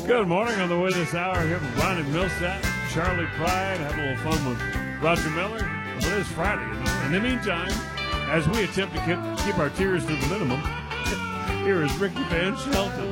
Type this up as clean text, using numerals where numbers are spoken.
Good morning on the way this hour here from Ronnie Millsap, Charlie Pride, having a little fun with Roger Miller. Well, it is Friday. In the meantime, as we attempt to keep our tears to the minimum, here is Ricky Van Shelton.